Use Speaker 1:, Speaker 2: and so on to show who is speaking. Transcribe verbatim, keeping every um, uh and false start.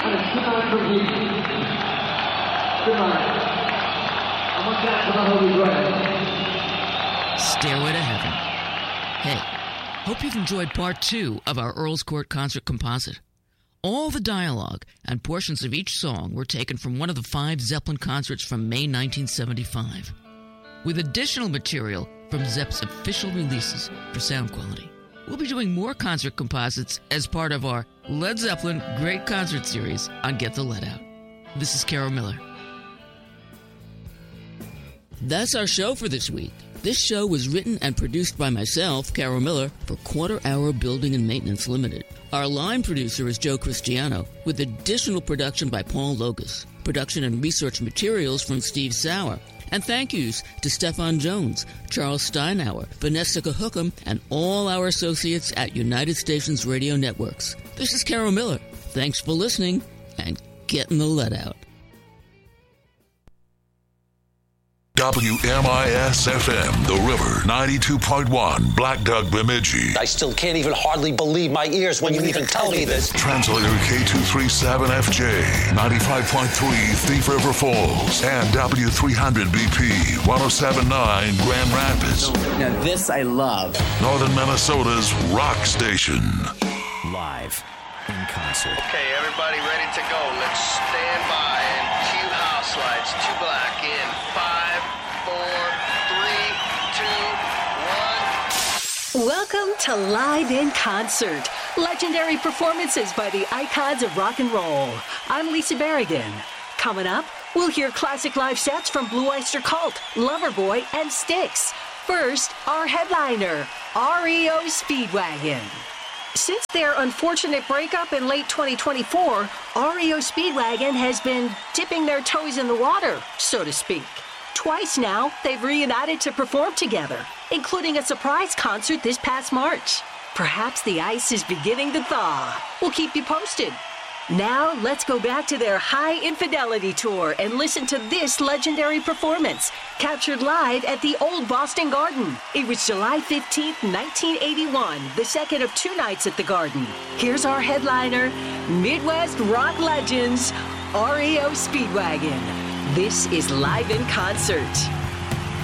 Speaker 1: and it's good night from you. Good night. I'm on deck for the Holy Grail.
Speaker 2: Stairway to Heaven. Hey, hope you've enjoyed part two of our Earl's Court concert composite. All the dialogue and portions of each song were taken from one of the five Zeppelin concerts from May nineteen seventy-five, with additional material from Zepp's official releases for sound quality. We'll be doing more concert composites as part of our Led Zeppelin Great Concert Series on Get the Lead Out. This is Carol Miller. That's our show for this week. This show was written and produced by myself, Carol Miller, for Quarter Hour Building and Maintenance Limited. Our line producer is Joe Cristiano, with additional production by Paul Logus. Production and research materials from Steve Sauer. And thank yous to Stefan Jones, Charles Steinauer, Vanessa Cahucum, and all our associates at United Stations Radio Networks. This is Carol Miller. Thanks for listening, and getting the lead out.
Speaker 3: W M I S F M, The River, ninety-two point one, Black Duck, Bemidji.
Speaker 4: I still can't even hardly believe my ears when you even tell me this.
Speaker 3: Translator K two thirty-seven F J, ninety-five point three, Thief River Falls, and W three hundred B P, one oh seven point nine, Grand Rapids.
Speaker 5: Now this I love.
Speaker 3: Northern Minnesota's rock station.
Speaker 5: Live in concert.
Speaker 6: Okay, everybody ready to go. Let's stand by and cue house lights. Two black in five, four, three, two, one.
Speaker 7: Welcome to Live in Concert. Legendary performances by the icons of rock and roll. I'm Lisa Berrigan. Coming up, we'll hear classic live sets from Blue Oyster Cult, Loverboy, and Styx. First, our headliner, R E O Speedwagon. Since their unfortunate breakup in late twenty twenty-four, R E O Speedwagon has been dipping their toes in the water, so to speak. Twice now, they've reunited to perform together, including a surprise concert this past March. Perhaps the ice is beginning to thaw. We'll keep you posted. Now, let's go back to their High Infidelity tour and listen to this legendary performance, captured live at the Old Boston Garden. It was July fifteenth, nineteen eighty-one, the second of two nights at the Garden. Here's our headliner, Midwest rock legends, R E O Speedwagon. This is Live in Concert.